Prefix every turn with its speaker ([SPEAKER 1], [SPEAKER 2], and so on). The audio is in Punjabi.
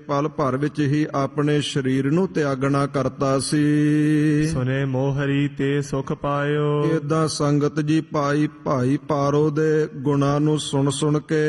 [SPEAKER 1] ਪਲ ਭਰ ਵਿੱਚ ਹੀ ਆਪਣੇ ਸਰੀਰ ਨੂੰ ਤਿਆਗਣਾ ਕਰਤਾ ਸੀ।
[SPEAKER 2] ਸੁਨੇ ਮੋਹਰੀ ਤੇ ਸੁਖ ਪਾਇਓ।
[SPEAKER 1] ਏਦਾਂ ਸੰਗਤ ਜੀ ਭਾਈ ਪਾਰੋ ਦੇ ਗੁਣਾਂ ਨੂੰ ਸੁਣ ਸੁਣ ਕੇ